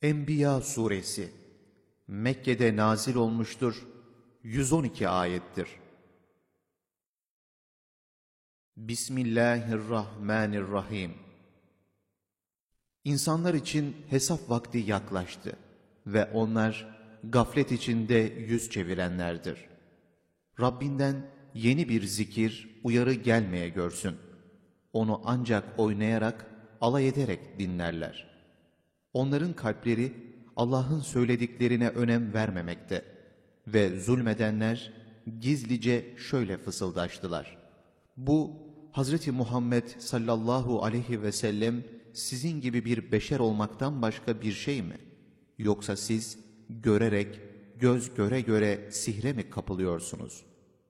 Enbiya suresi Mekke'de nazil olmuştur. 112 ayettir. Bismillahirrahmanirrahim. İnsanlar için hesap vakti yaklaştı ve onlar gaflet içinde yüz çevirenlerdir. Rabbinden yeni bir zikir, uyarı gelmeye görsün. Onu ancak oynayarak, alay ederek dinlerler. Onların kalpleri Allah'ın söylediklerine önem vermemekte ve zulmedenler gizlice şöyle fısıldaştılar: Bu Hazreti Muhammed sallallahu aleyhi ve sellem sizin gibi bir beşer olmaktan başka bir şey mi? Yoksa siz görerek, göz göre göre sihre mi kapılıyorsunuz?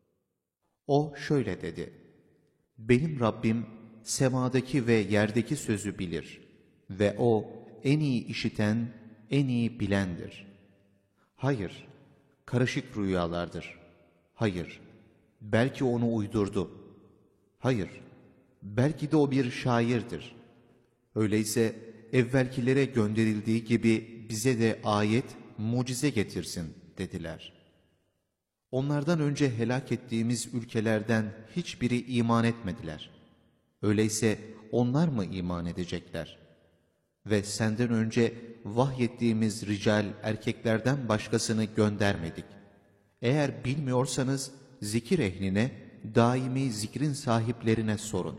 O şöyle dedi: Benim Rabbim semadaki ve yerdeki sözü bilir ve O en iyi işiten, en iyi bilendir. Hayır, karışık rüyalardır. Hayır, belki onu uydurdu. Hayır, belki de o bir şairdir. Öyleyse evvelkilere gönderildiği gibi bize de ayet, mucize getirsin dediler. Onlardan önce helak ettiğimiz ülkelerden hiçbiri iman etmediler. Öyleyse onlar mı iman edecekler? Ve senden önce vahyettiğimiz rical erkeklerden başkasını göndermedik. Eğer bilmiyorsanız zikir ehline, daimi zikrin sahiplerine sorun.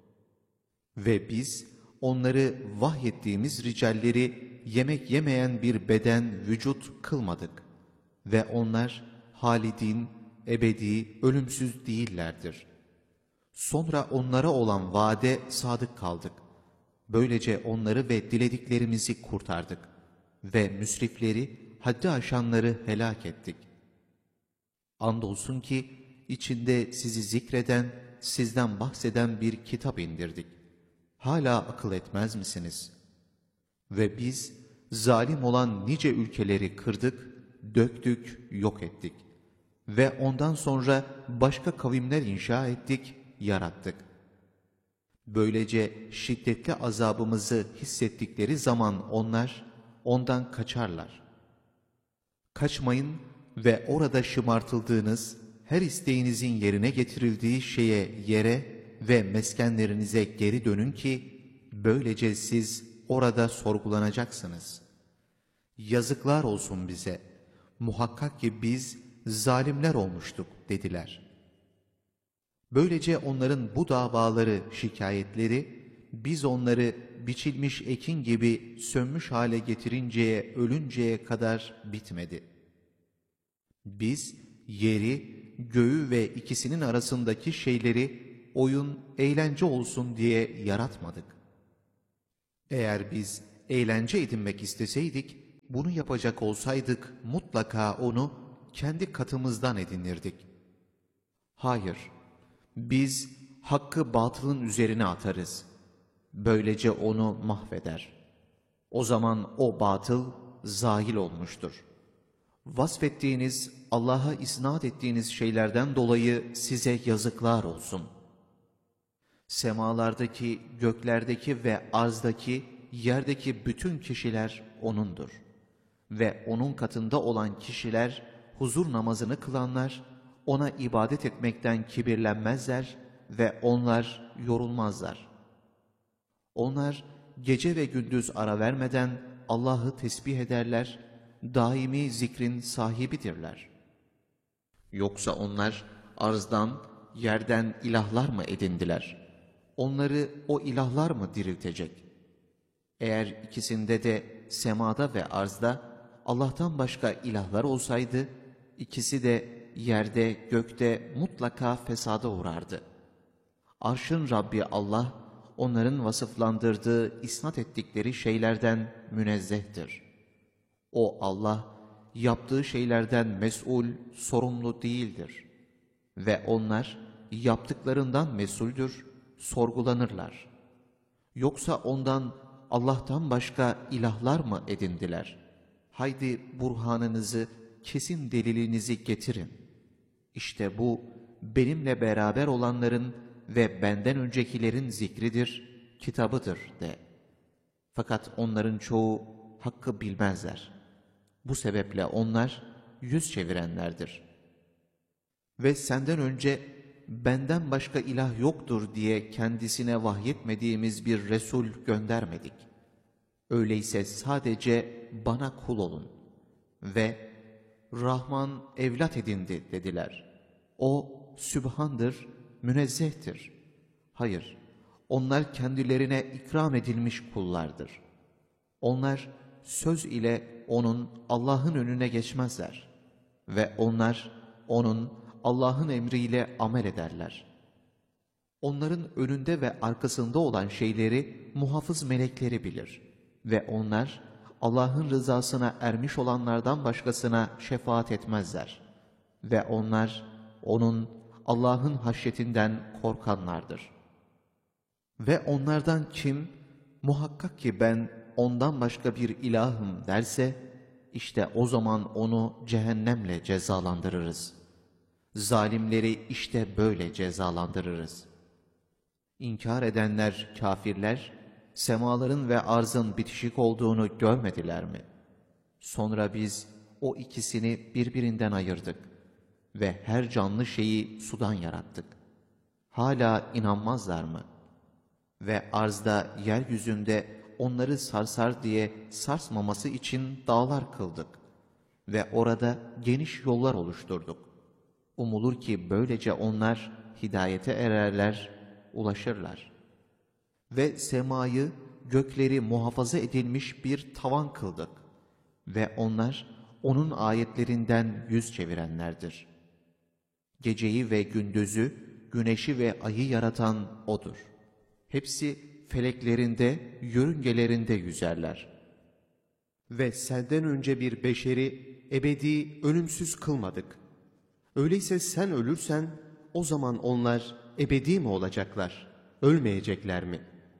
Ve biz onları vahyettiğimiz ricalleri yemek yemeyen bir beden, vücut kılmadık. Ve onlar halidin, ebedi, ölümsüz değillerdir. Sonra onlara olan vaade sadık kaldık. Böylece onları ve dilediklerimizi kurtardık ve müsrifleri, haddi aşanları helak ettik. Andolsun ki içinde sizi zikreden, sizden bahseden bir kitap indirdik. Hala akıl etmez misiniz? Ve biz zalim olan nice ülkeleri kırdık, döktük, yok ettik. Ve ondan sonra başka kavimler inşa ettik, yarattık. Böylece şiddetli azabımızı hissettikleri zaman onlar ondan kaçarlar. Kaçmayın ve orada şımartıldığınız, her isteğinizin yerine getirildiği şeye, yere ve meskenlerinize geri dönün ki böylece siz orada sorgulanacaksınız. Yazıklar olsun bize, muhakkak ki biz zalimler olmuştuk dediler. Böylece onların bu davaları, şikayetleri, biz onları biçilmiş ekin gibi sönmüş hale getirinceye, ölünceye kadar bitmedi. Biz yeri, göğü ve ikisinin arasındaki şeyleri oyun, eğlence olsun diye yaratmadık. Eğer biz eğlence edinmek isteseydik, bunu yapacak olsaydık mutlaka onu kendi katımızdan edinirdik. Hayır, biz hakkı batılın üzerine atarız. Böylece onu mahveder. O zaman o batıl zahil olmuştur. Vasfettiğiniz, Allah'a isnat ettiğiniz şeylerden dolayı size yazıklar olsun. Semalardaki, göklerdeki ve arzdaki, yerdeki bütün kişiler O'nundur. Ve O'nun katında olan kişiler, huzur namazını kılanlar, O'na ibadet etmekten kibirlenmezler ve onlar yorulmazlar. Onlar gece ve gündüz ara vermeden Allah'ı tesbih ederler, daimi zikrin sahibidirler. Yoksa onlar arzdan, yerden ilahlar mı edindiler? Onları o ilahlar mı diriltecek? Eğer ikisinde de, semada ve arzda Allah'tan başka ilahlar olsaydı, ikisi de yerde, gökte mutlaka fesada uğrardı. Arşın Rabbi Allah, onların vasıflandırdığı, isnat ettikleri şeylerden münezzehtir. O Allah, yaptığı şeylerden mes'ul, sorumlu değildir. Ve onlar yaptıklarından mesuldür, sorgulanırlar. Yoksa ondan, Allah'tan başka ilahlar mı edindiler? Haydi burhanınızı, kesin delilinizi getirin. İşte bu, benimle beraber olanların ve benden öncekilerin zikridir, kitabıdır de. Fakat onların çoğu hakkı bilmezler. Bu sebeple onlar yüz çevirenlerdir. Ve senden önce benden başka ilah yoktur diye kendisine vahyetmediğimiz bir Resul göndermedik. Öyleyse sadece bana kul olun. Ve Rahman evlat edindi dediler. O Sübhandır, münezzehtir. Hayır, onlar kendilerine ikram edilmiş kullardır. Onlar söz ile onun Allah'ın önüne geçmezler. Ve onlar onun Allah'ın emriyle amel ederler. Onların önünde ve arkasında olan şeyleri muhafız melekleri bilir. Ve onlar Allah'ın rızasına ermiş olanlardan başkasına şefaat etmezler. Ve onlar onun Allah'ın haşyetinden korkanlardır. Ve onlardan kim muhakkak ki ben ondan başka bir ilahım derse, işte o zaman onu cehennemle cezalandırırız. Zalimleri işte böyle cezalandırırız. İnkar edenler, kafirler, semaların ve arzın bitişik olduğunu görmediler mi? Sonra biz o ikisini birbirinden ayırdık ve her canlı şeyi sudan yarattık. Hala inanmazlar mı? Ve arzda, yeryüzünde onları sarsar diye sarsmaması için dağlar kıldık ve orada geniş yollar oluşturduk. Umulur ki böylece onlar hidayete ererler, ulaşırlar. Ve semayı, gökleri muhafaza edilmiş bir tavan kıldık ve onlar onun ayetlerinden yüz çevirenlerdir. Geceyi ve gündüzü, güneşi ve ayı yaratan O'dur. Hepsi feleklerinde, yörüngelerinde yüzerler. Ve senden önce bir beşeri ebedi, ölümsüz kılmadık. Öyleyse sen ölürsen o zaman onlar ebedi mi olacaklar, ölmeyecekler mi?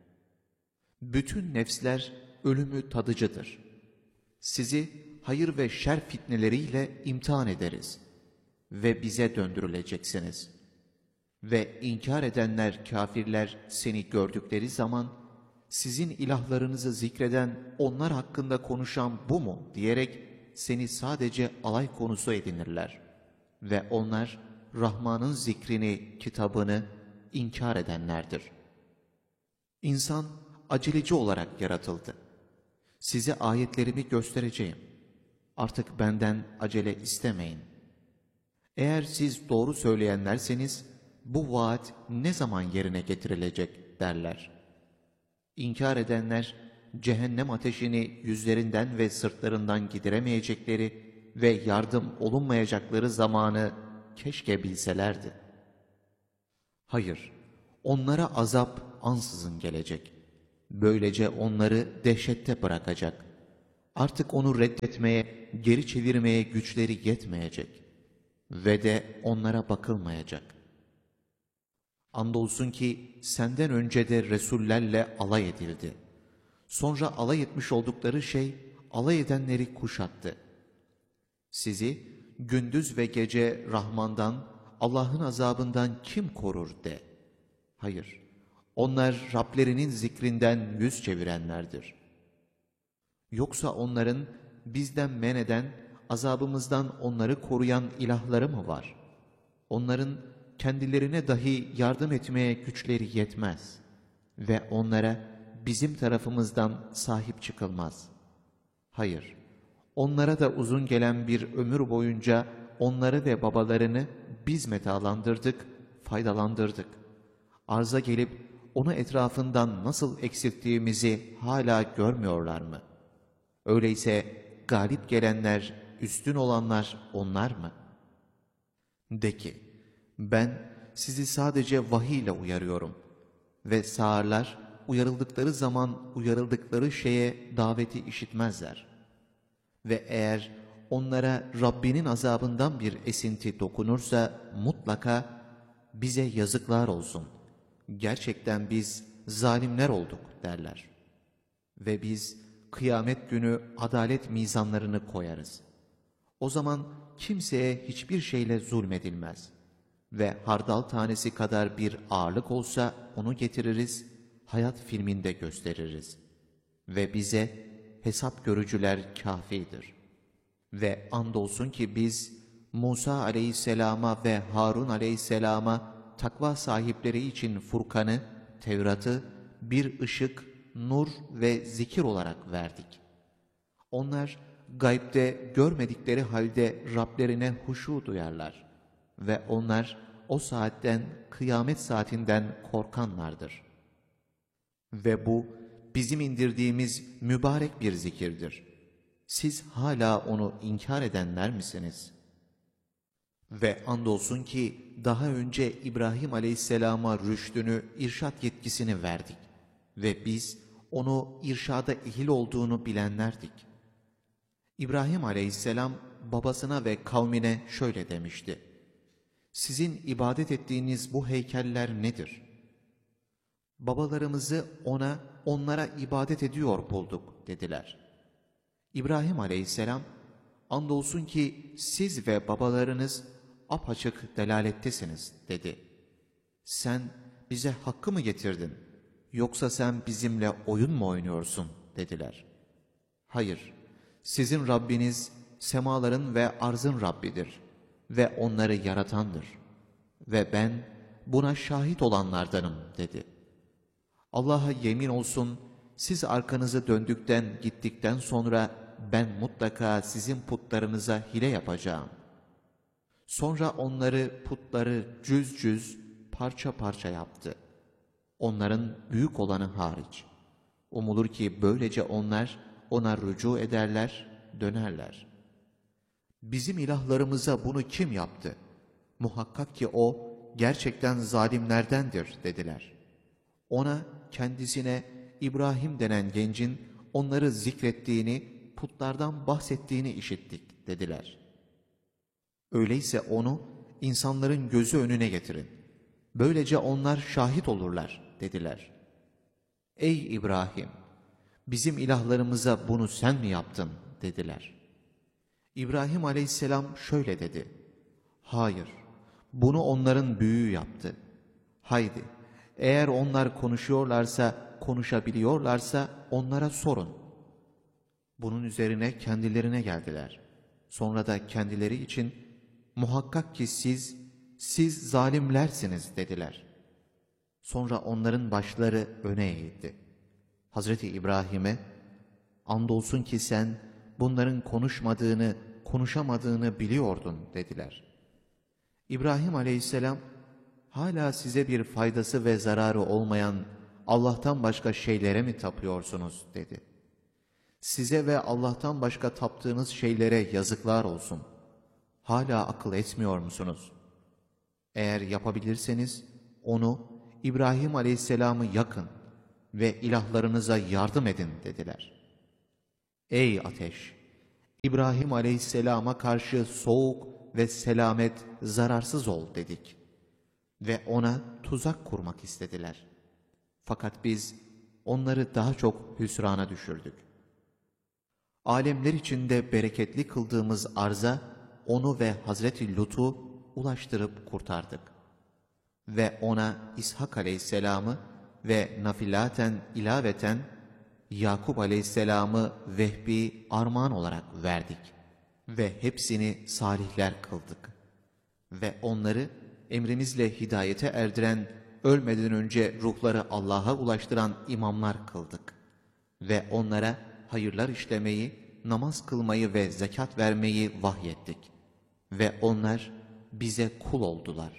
Bütün nefsler ölümü tadıcıdır. Sizi hayır ve şer fitneleriyle imtihan ederiz ve bize döndürüleceksiniz. Ve inkar edenler, kafirler seni gördükleri zaman, sizin ilahlarınızı zikreden, onlar hakkında konuşan bu mu diyerek seni sadece alay konusu edinirler. Ve onlar Rahman'ın zikrini, kitabını inkar edenlerdir. İnsan aceleci olarak yaratıldı. Size ayetlerimi göstereceğim. Artık benden acele istemeyin. Eğer siz doğru söyleyenlerseniz, bu vaat ne zaman yerine getirilecek derler. İnkar edenler, cehennem ateşini yüzlerinden ve sırtlarından gideremeyecekleri ve yardım olunmayacakları zamanı keşke bilselerdi. Hayır, onlara azap ansızın gelecek. Böylece onları dehşette bırakacak. Artık onu reddetmeye, geri çevirmeye güçleri yetmeyecek. Ve de onlara bakılmayacak. Andolsun ki senden önce de Resullerle alay edildi. Sonra alay etmiş oldukları şey alay edenleri kuşattı. Sizi gündüz ve gece Rahman'dan, Allah'ın azabından kim korur de. Hayır, onlar Rablerinin zikrinden yüz çevirenlerdir. Yoksa onların bizden men eden, azabımızdan onları koruyan ilahları mı var? Onların kendilerine dahi yardım etmeye güçleri yetmez ve onlara bizim tarafımızdan sahip çıkılmaz. Hayır, onlara da uzun gelen bir ömür boyunca onları ve babalarını biz metalandırdık, faydalandırdık. Arza gelip onu etrafından nasıl eksilttiğimizi hala görmüyorlar mı? Öyleyse galip gelenler, üstün olanlar onlar mı? De ki, ben sizi sadece vahiy ile uyarıyorum ve sağırlar uyarıldıkları zaman uyarıldıkları şeye daveti işitmezler. Ve eğer onlara Rabbinin azabından bir esinti dokunursa mutlaka bize yazıklar olsun. Gerçekten biz zalimler olduk derler. Ve biz kıyamet günü adalet mizanlarını koyarız. O zaman kimseye hiçbir şeyle zulmedilmez. Ve hardal tanesi kadar bir ağırlık olsa onu getiririz, hayat filminde gösteririz. Ve bize hesap görücüler kâfidir. Ve andolsun ki biz Musa aleyhisselama ve Harun aleyhisselama takva sahipleri için Furkan'ı, Tevrat'ı bir ışık, nur ve zikir olarak verdik. Onlar gaybde görmedikleri halde Rablerine huşu duyarlar ve onlar o saatten, kıyamet saatinden korkanlardır. Ve bu bizim indirdiğimiz mübarek bir zikirdir. Siz hala onu inkar edenler misiniz? Ve andolsun ki daha önce İbrahim aleyhisselama rüştünü, irşat yetkisini verdik. Ve biz onu irşada ehil olduğunu bilenlerdik. İbrahim aleyhisselam babasına ve kavmine şöyle demişti: Sizin ibadet ettiğiniz bu heykeller nedir? Babalarımızı onlara ibadet ediyor bulduk dediler. İbrahim aleyhisselam, andolsun ki siz ve babalarınız apaçık delalettesiniz dedi. Sen bize hakkı mı getirdin, yoksa sen bizimle oyun mu oynuyorsun dediler. Hayır, sizin Rabbiniz semaların ve arzın Rabbidir ve onları yaratandır ve ben buna şahit olanlardanım dedi. Allah'a yemin olsun, siz arkanızı döndükten gittikten sonra ben mutlaka sizin putlarınıza hile yapacağım. Sonra putları cüz cüz, parça parça yaptı. Onların büyük olanı hariç. Umulur ki böylece onlar ona rücu ederler, dönerler. Bizim ilahlarımıza bunu kim yaptı? Muhakkak ki o gerçekten zalimlerdendir dediler. Ona, kendisine İbrahim denen gencin onları zikrettiğini, putlardan bahsettiğini işittik dediler. Öyleyse onu insanların gözü önüne getirin. Böylece onlar şahit olurlar dediler. Ey İbrahim! Bizim ilahlarımıza bunu sen mi yaptın dediler. İbrahim aleyhisselam şöyle dedi: Hayır, bunu onların büyüğü yaptı. Haydi, eğer onlar konuşabiliyorlarsa onlara sorun. Bunun üzerine kendilerine geldiler. Sonra da kendileri için muhakkak ki siz zalimlersiniz dediler. Sonra onların başları öne eğildi. Hazreti İbrahim'e, andolsun ki sen bunların konuşamadığını biliyordun dediler. İbrahim aleyhisselam, hala size bir faydası ve zararı olmayan Allah'tan başka şeylere mi tapıyorsunuz dedi. Size ve Allah'tan başka taptığınız şeylere yazıklar olsun. Hala akıl etmiyor musunuz? Eğer yapabilirseniz onu, İbrahim aleyhisselamı yakın ve ilahlarınıza yardım edin dediler. Ey ateş! İbrahim aleyhisselama karşı soğuk ve selamet, zararsız ol dedik. Ve ona tuzak kurmak istediler. Fakat biz onları daha çok hüsrana düşürdük. Alemler içinde bereketli kıldığımız arza onu ve Hazreti Lut'u ulaştırıp kurtardık. Ve ona İshak aleyhisselamı ve nafilaten ilaveten Yakup aleyhisselamı vehbi armağan olarak verdik. Ve hepsini salihler kıldık. Ve onları emrimizle hidayete erdiren, ölmeden önce ruhları Allah'a ulaştıran imamlar kıldık. Ve onlara hayırlar işlemeyi, namaz kılmayı ve zekat vermeyi vahyettik. Ve onlar bize kul oldular.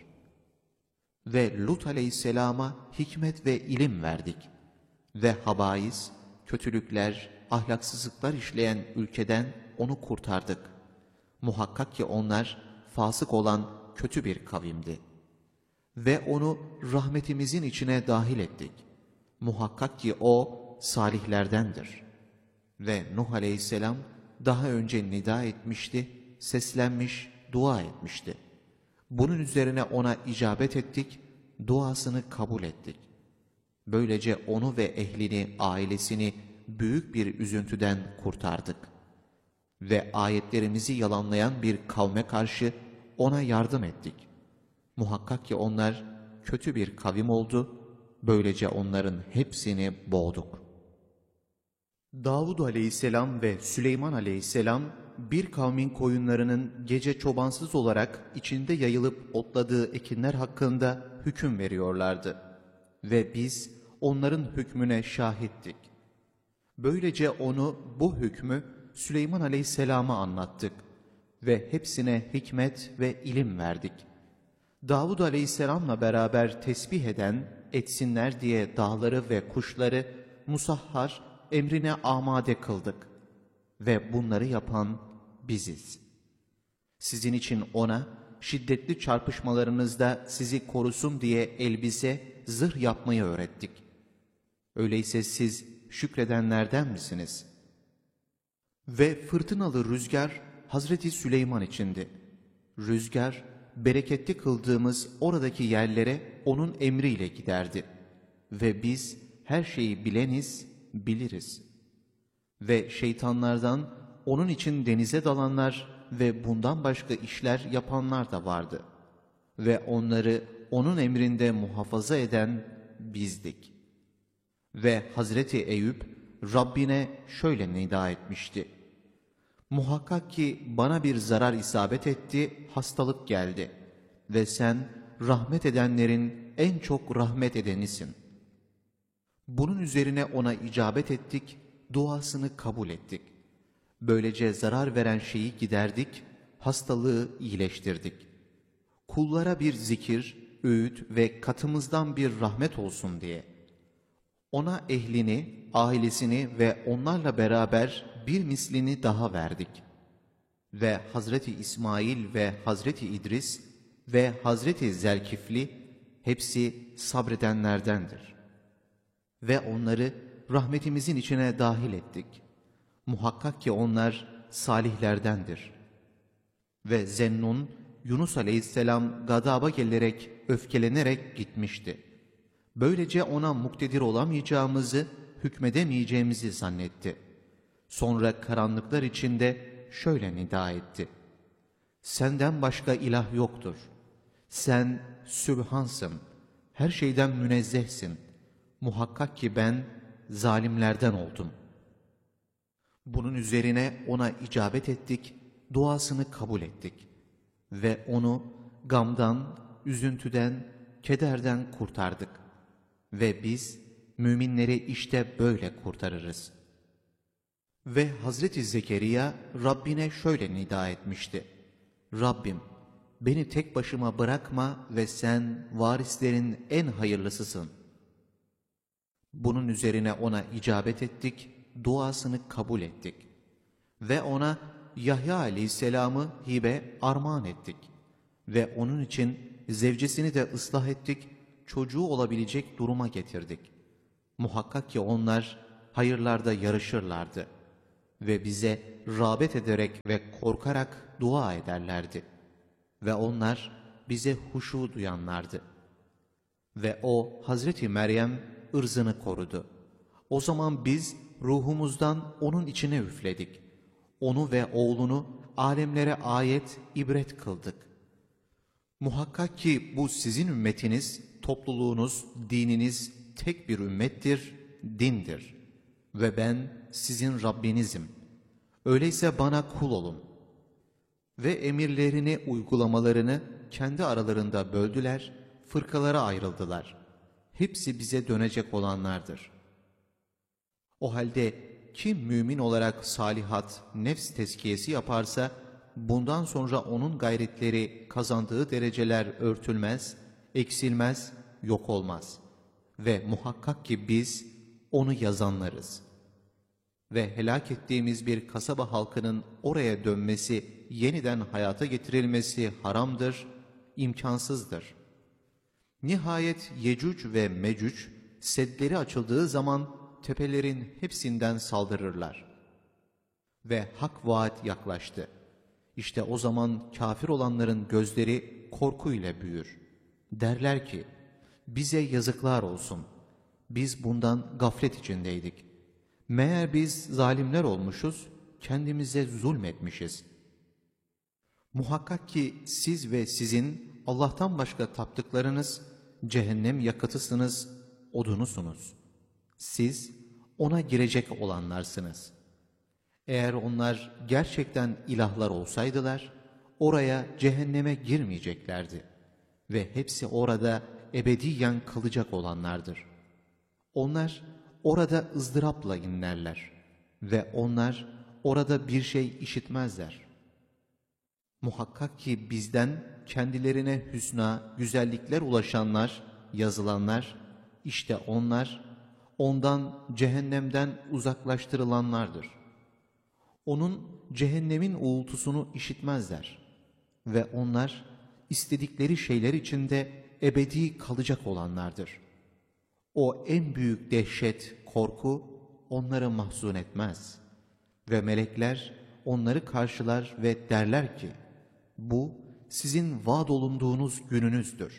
Ve Lut aleyhisselama hikmet ve ilim verdik. Ve habais, kötülükler, ahlaksızlıklar işleyen ülkeden onu kurtardık. Muhakkak ki onlar fasık olan kötü bir kavimdi. Ve onu rahmetimizin içine dahil ettik. Muhakkak ki o salihlerdendir. Ve Nuh aleyhisselam daha önce nida etmişti, seslenmiş, dua etmişti. Bunun üzerine ona icabet ettik, duasını kabul ettik. Böylece onu ve ehlini, ailesini büyük bir üzüntüden kurtardık. Ve ayetlerimizi yalanlayan bir kavme karşı ona yardım ettik. Muhakkak ki onlar kötü bir kavim oldu, böylece onların hepsini boğduk. Davud aleyhisselam ve Süleyman aleyhisselam bir kavmin koyunlarının gece çobansız olarak içinde yayılıp otladığı ekinler hakkında hüküm veriyorlardı. Ve biz onların hükmüne şahittik. Böylece onu, bu hükmü Süleyman aleyhisselama anlattık ve hepsine hikmet ve ilim verdik. Davud aleyhisselamla beraber tesbih eden, etsinler diye dağları ve kuşları musahhar, emrine amade kıldık. Ve bunları yapan biziz. Sizin için ona, şiddetli çarpışmalarınızda sizi korusun diye elbise, zırh yapmayı öğrettik. Öyleyse siz şükredenlerden misiniz? Ve fırtınalı rüzgar Hazreti Süleyman içindi. Rüzgar, bereketli kıldığımız oradaki yerlere onun emriyle giderdi. Ve biz her şeyi bileniz, biliriz. Ve şeytanlardan onun için denize dalanlar ve bundan başka işler yapanlar da vardı. Ve onları onun emrinde muhafaza eden bizdik. Ve Hazreti Eyüp Rabbine şöyle nida etmişti: muhakkak ki bana bir zarar isabet etti, hastalık geldi ve sen rahmet edenlerin en çok rahmet edenisin. Bunun üzerine ona icabet ettik, duasını kabul ettik. Böylece zarar veren şeyi giderdik, hastalığı iyileştirdik. Kullara bir zikir, öğüt ve katımızdan bir rahmet olsun diye. Ona ehlini, ailesini ve onlarla beraber bir mislini daha verdik. Ve Hazreti İsmail ve Hazreti İdris ve Hazreti Zelkifli hepsi sabredenlerdendir. Ve onları rahmetimizin içine dahil ettik. Muhakkak ki onlar salihlerdendir. Ve Zennun, Yunus aleyhisselam gadaba gelerek, öfkelenerek gitmişti. Böylece ona muktedir olamayacağımızı, hükmedemeyeceğimizi zannetti. Sonra karanlıklar içinde şöyle nida etti: senden başka ilah yoktur. Sen Sübhansın, her şeyden münezzehsin. Muhakkak ki ben zalimlerden oldum. Bunun üzerine ona icabet ettik, duasını kabul ettik. Ve onu gamdan, üzüntüden, kederden kurtardık. Ve biz müminleri işte böyle kurtarırız. Ve Hazreti Zekeriya Rabbine şöyle nida etmişti: Rabbim, beni tek başıma bırakma ve sen varislerin en hayırlısısın. Bunun üzerine ona icabet ettik, duasını kabul ettik. Ve ona Yahya aleyhisselamı hibe armağan ettik. Ve onun için zevcesini de ıslah ettik, çocuğu olabilecek duruma getirdik. Muhakkak ki onlar hayırlarda yarışırlardı. Ve bize rağbet ederek ve korkarak dua ederlerdi. Ve onlar bize huşu duyanlardı. Ve o Hazreti Meryem ırzını korudu. O zaman biz ruhumuzdan onun içine üfledik. Onu ve oğlunu alemlere ayet, ibret kıldık. Muhakkak ki bu sizin ümmetiniz, topluluğunuz, dininiz tek bir ümmettir, dindir. Ve ben sizin Rabbinizim. Öyleyse bana kul olun. Ve emirlerini, uygulamalarını kendi aralarında böldüler, fırkalara ayrıldılar. Hepsi bize dönecek olanlardır. O halde kim mümin olarak salihat, nefs tezkiyesi yaparsa, bundan sonra onun gayretleri, kazandığı dereceler örtülmez, eksilmez, yok olmaz. Ve muhakkak ki biz onu yazanlarız. Ve helak ettiğimiz bir kasaba halkının oraya dönmesi, yeniden hayata getirilmesi haramdır, imkansızdır. Nihayet Yecüc ve Mecüc, sedleri açıldığı zaman tepelerin hepsinden saldırırlar. Ve hak vaat yaklaştı. İşte o zaman kafir olanların gözleri korkuyla büyür. Derler ki, bize yazıklar olsun. Biz bundan gaflet içindeydik. Meğer biz zalimler olmuşuz, kendimize zulmetmişiz. Muhakkak ki siz ve sizin Allah'tan başka taptıklarınız cehennem yakıtısınız, odunusunuz. Siz ona girecek olanlarsınız. Eğer onlar gerçekten ilahlar olsaydılar, oraya cehenneme girmeyeceklerdi. Ve hepsi orada ebediyen kalacak olanlardır. Onlar orada ızdırapla inlerler ve onlar orada bir şey işitmezler. Muhakkak ki bizden kendilerine hüsna, güzellikler ulaşanlar, yazılanlar, işte onlar, ondan, cehennemden uzaklaştırılanlardır. Onun cehennemin uğultusunu işitmezler ve onlar istedikleri şeyler içinde ebedi kalacak olanlardır. O en büyük dehşet, korku onları mahzun etmez ve melekler onları karşılar ve derler ki, bu sizin vaad olunduğunuz gününüzdür.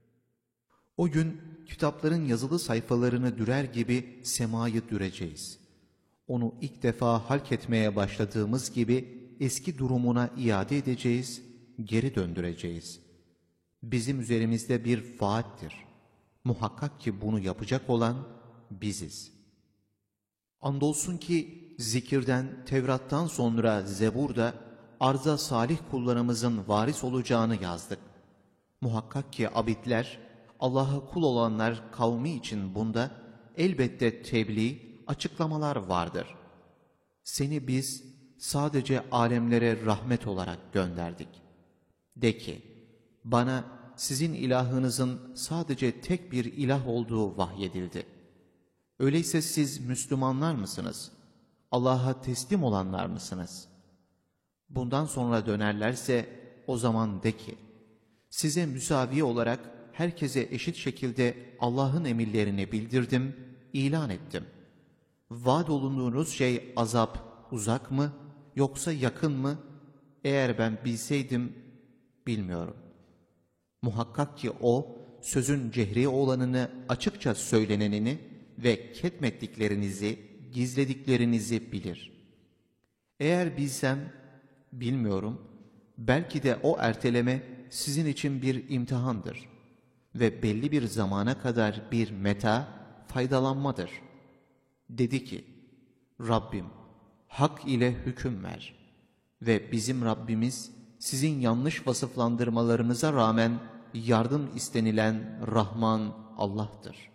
O gün kitapların yazılı sayfalarını dürer gibi semayı düreceğiz. Onu ilk defa halk etmeye başladığımız gibi eski durumuna iade edeceğiz, geri döndüreceğiz. Bizim üzerimizde bir vaattir. Muhakkak ki bunu yapacak olan biziz. Andolsun ki zikirden, Tevrat'tan sonra Zebur'da arza salih kullarımızın varis olacağını yazdık. Muhakkak ki abidler, Allah'a kul olanlar kavmi için bunda elbette tebliğ, açıklamalar vardır. Seni biz sadece alemlere rahmet olarak gönderdik. De ki, bana sizin ilahınızın sadece tek bir ilah olduğu vahyedildi. Öyleyse siz Müslümanlar mısınız? Allah'a teslim olanlar mısınız? Bundan sonra dönerlerse o zaman de ki, size müsavi olarak herkese eşit şekilde Allah'ın emirlerini bildirdim, ilan ettim. Vaad olunduğunuz şey azap uzak mı yoksa yakın mı? Eğer ben bilseydim bilmiyorum. Muhakkak ki o sözün cehri olanını, açıkça söylenenini ve ketmettiklerinizi, gizlediklerinizi bilir. Eğer bilsem bilmiyorum, belki de o erteleme sizin için bir imtihandır ve belli bir zamana kadar bir meta, faydalanmadır. Dedi ki, Rabbim hak ile hüküm ver ve bizim Rabbimiz sizin yanlış vasıflandırmalarınıza rağmen yardım istenilen Rahman Allah'tır.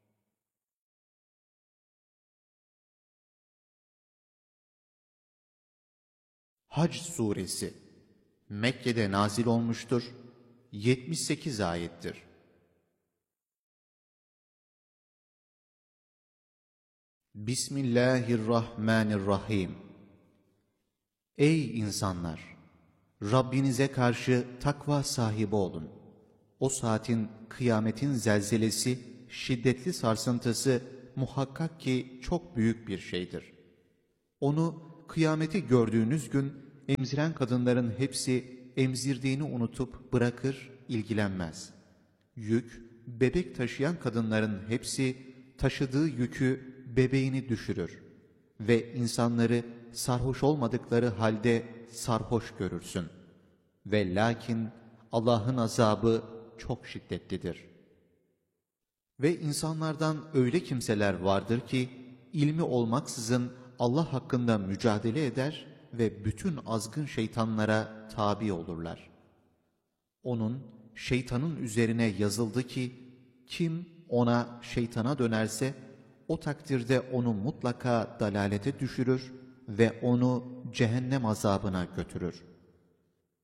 Hac Suresi Mekke'de nazil olmuştur, 78 ayettir. Bismillahirrahmanirrahim. Ey insanlar! Rabbinize karşı takva sahibi olun. O saatin, kıyametin zelzelesi, şiddetli sarsıntısı muhakkak ki çok büyük bir şeydir. Onu, kıyameti gördüğünüz gün emziren kadınların hepsi emzirdiğini unutup bırakır, ilgilenmez. Yük, bebek taşıyan kadınların hepsi taşıdığı yükü, bebeğini düşürür ve insanları sarhoş olmadıkları halde sarhoş görürsün. Ve lakin Allah'ın azabı çok şiddetlidir. Ve insanlardan öyle kimseler vardır ki ilmi olmaksızın Allah hakkında mücadele eder ve bütün azgın şeytanlara tabi olurlar. Onun, şeytanın üzerine yazıldı ki kim ona, şeytana dönerse o takdirde onu mutlaka dalalete düşürür ve onu cehennem azabına götürür.